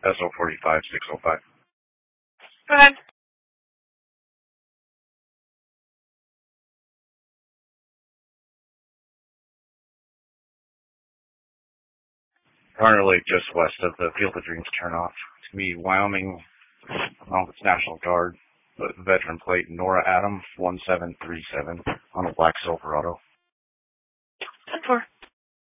SO45 605. Go ahead. Currently just west of the Field of Dreams turnoff. It's going to be Wyoming, it's National Guard, but veteran plate Nora Adam 1737 on a black Silverado.